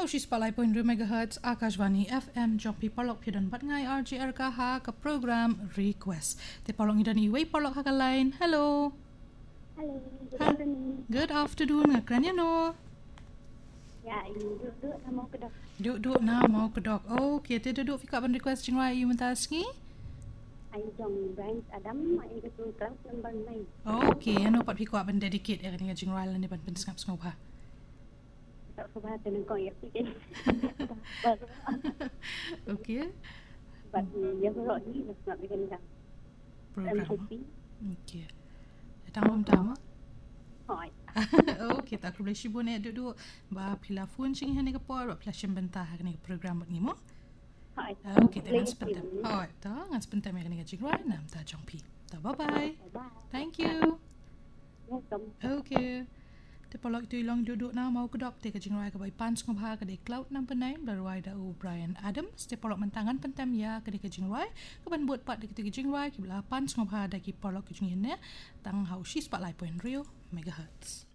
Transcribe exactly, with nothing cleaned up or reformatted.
Haushi Spotlight point dua megahertz Akashvani F M Jopi Polok Pidan Bat Ngai R J R K H ke program Request. Te Polok Idan Iwei Polok Haka lain. Hello. Hello. Good Ha- afternoon. Good afternoon. Ngakrannya no. Ya, ini duduk nama kedok. Duk-duk na mau kedok. Okay, te duduk fika ban request jing rai you mentaski. Anh Jong Brian Adam, anh ketua kelas lembar nine. Okay, ano pat fika ban dedicate ya kan jing rai lan ban pen skap ngop ha. Tak sebab tenang kau ya fikir. Okay. But yang kalau ni nak bikin kan. Program. Kopi. Okay. Datang tama. Hai. Okay, tak boleh sibuk ni duduk. Ba pila phone sing hani ke por, ba pila sim bentah ni program ni mo. Hai. Okay, dengan sebentar. Oh, ta dengan sebentar mai ni jing rai nam ta jong pi. Ta bye bye. Bye. Thank you. Welcome. Okay. Te polok tu ilang duduk na mau kedok te kajing rai ke bai pan ngop ha ke de cloud number nine baru ada u Brian Adams te polok mentangan pentam ya ke de kajing rai ke ban buat pat de kajing rai ke bela pan ngop ha da ki polok kajing ne tang hau shi spotlight point rio megahertz.